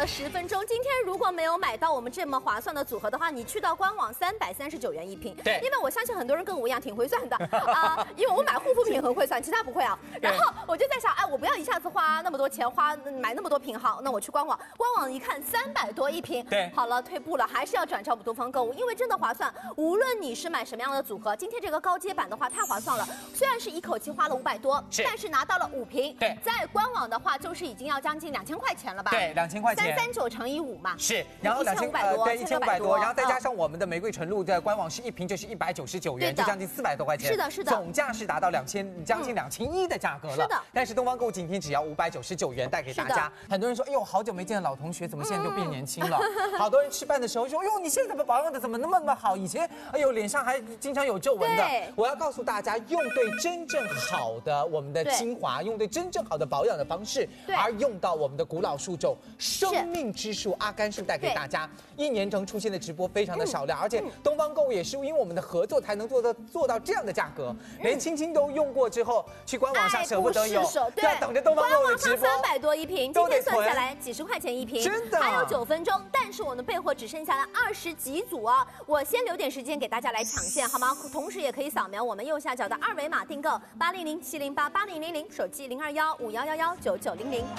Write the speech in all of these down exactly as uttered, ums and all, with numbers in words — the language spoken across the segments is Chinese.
了十分钟。今天如果没有买到我们这么划算的组合的话，你去到官网三百三十九元一瓶。 对， 因为我相信很多人跟我一样挺会算的啊、呃，因为我买护肤品很会算，其他不会啊。然后我就在想，哎，我不要一下子花那么多钱，花买那么多瓶，好，那我去官网，官网一看三百多一瓶， 对， 好了，退步了，还是要转账东方购物，因为真的划算。无论你是买什么样的组合，今天这个高阶版的话太划算了，虽然是一口气花了五百多，但是拿到了五瓶。 对， 在官网的话就是已经要将近两千块钱了吧？ 对，两千块钱， 三三九乘以五嘛。 是，然后两千呃对一千五百多，然后再加上我们的玫瑰纯露在官网是一瓶就是一百九十九元，就将近四百多块钱。 是的，是的， 总价是达到两千将近两千一的价格了。 是的， 但是东方购物今天只要五百九十九元带给大家。很多人说，哎呦，好久没见的老同学，怎么现在就变年轻了？好多人吃饭的时候说，哎呦，你现在怎么保养的怎么那么那么好？以前哎呦脸上还经常有皱纹的。我要告诉大家，用对真正好的我们的精华，用对真正好的保养的方式，而用到我们的古老树种生命之树阿甘树带给大家。一年中出现的直播非常的少量，而且东方购物也是因为我们的合作才能做到做到这样的价格，连青青都用过之后，去官网上舍不得有，对，要等着东方购物的直播。 三百多一瓶，今天算下来几十块钱一瓶， 真的还有九分钟，但是我们备货只剩下了二十几组啊！我先留点时间给大家来抢线，好吗？同时也可以扫描我们右下角的二维码订购八零零七零八八零零零，手机零二幺五幺幺幺九九零零。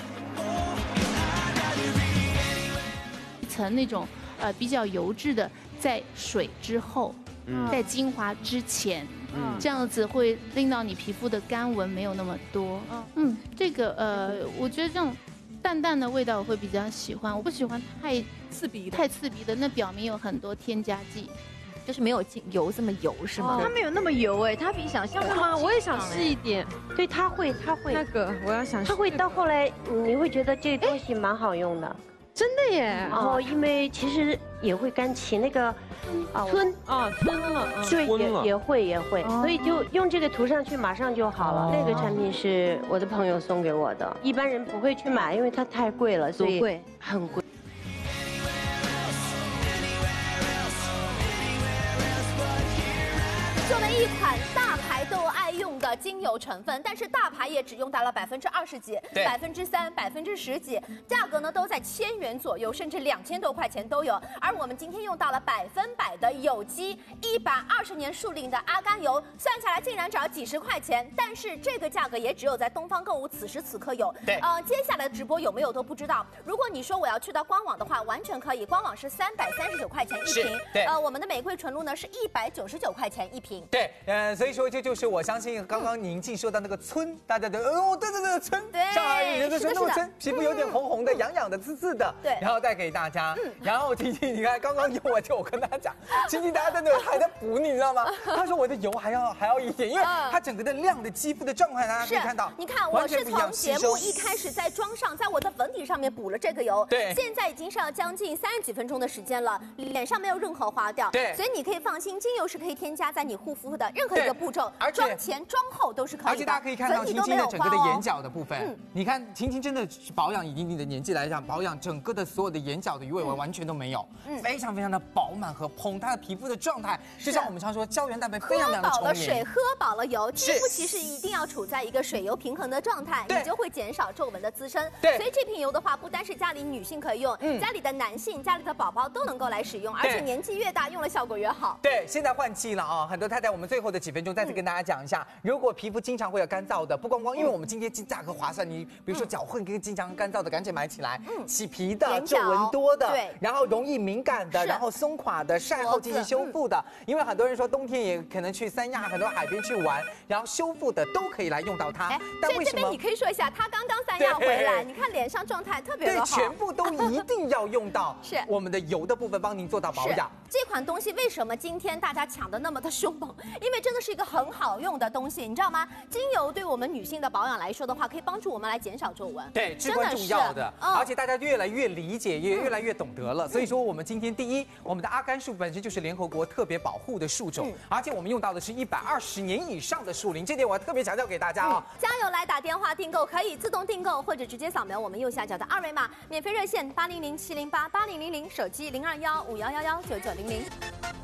一层那种呃比较油质的，在水之后，嗯、在精华之前。嗯，这样子会令到你皮肤的干纹没有那么多。嗯，这个呃，我觉得这种淡淡的味道我会比较喜欢，我不喜欢太刺鼻的， 太刺鼻的，那表明有很多添加剂， 就是没有油这么油是吗？ 它没有那么油哎，它比想象的吗？我也想试一点。 对，它会，它会。 那个我要想， 它会到后来你会觉得这个东西蛮好用的。 真的耶！ 然后因为其实也会干起那个啊吞啊吞了， 对也也会也会，所以就用这个涂上去马上就好了。那个产品是我的朋友送给我的，一般人不会去买，因为它太贵了，所以很贵。 作为一款大牌都爱用的精油成分，但是大牌也只用到了百分之二十几、百分之三、百分之十几，价格呢都在千元左右，甚至两千多块钱都有。而我们今天用到了百分百的有机、一百二十年树龄的阿甘油，算下来竟然只要几十块钱，但是这个价格也只有在东方购物此时此刻有。 对， 呃，接下来的直播有没有都不知道。如果你说我要去到官网的话，完全可以，官网是三百三十九块钱一瓶， 对， 呃，我们的玫瑰纯露呢是一百九十九块钱一瓶。 对，呃，所以说这就是我相信刚刚宁静说到那个皴，大家的哦，对对对，皴，上海人都说那么皴，皮肤有点红红的、痒痒的、刺刺的，对，然后带给大家。然后婷婷，你看刚刚用完之后，我跟他讲，婷婷大家在那还在补你，你知道吗？他说我的油还要还要一点，因为它整个的亮的肌肤的状态，大家可以看到， 你看我是从节目一开始在妆上，在我的粉底上面补了这个油，对，现在已经是要将近三十几分钟的时间了，脸上没有任何花掉，对，所以你可以放心，精油是可以添加在你护肤的任何一个步骤， 而且妆前妆后都是可以的， 而且大家可以看到婷婷的整个的眼角的部分，嗯，你看婷婷真的保养，以一定的年纪来讲，保养整个的所有的眼角的鱼尾纹完全都没有，嗯，非常非常的饱满和蓬，她的皮肤的状态就像我们常说胶原蛋白非常非常的充盈。喝饱了水， 喝饱了油，肌肤其实一定要处在一个水油平衡的状态，你就会减少皱纹的滋生。对，所以这瓶油的话，不单是家里女性可以用，嗯，家里的男性、家里的宝宝都能够来使用，而且年纪越大，用了效果越好。 对，现在换季了啊，很多太太，我们最后的几分钟再次跟大家讲一下，如果皮肤经常会有干燥的，不光光因为我们今天价格划算，你比如说脚混跟经常干燥的，赶紧买起来。嗯，起皮的、皱纹多的，对，然后容易敏感的，然后松垮的，晒后进行修复的。因为很多人说冬天也可能去三亚很多海边去玩，然后修复的都可以来用到它。 但为什么？这边你可以说一下，他刚刚三亚回来，你看脸上状态特别的好。 对，全部都一定要用到是我们的油的部分，帮您做到保养。 这款东西为什么今天大家抢的那么的凶猛？因为真的是一个很好用的东西，你知道吗？精油对我们女性的保养来说的话，可以帮助我们来减少皱纹， 对，至关重要的。嗯、而且大家越来越理解，也越来越懂得了。嗯、所以说，我们今天第一，我们的阿甘树本身就是联合国特别保护的树种，嗯、而且我们用到的是一百二十年以上的树龄，这点我要特别强调给大家啊、哦嗯！加油来打电话订购，可以自动订购或者直接扫描我们右下角的二维码，免费热线八零零七零八八零零零，手机零二幺五幺幺幺九九零零。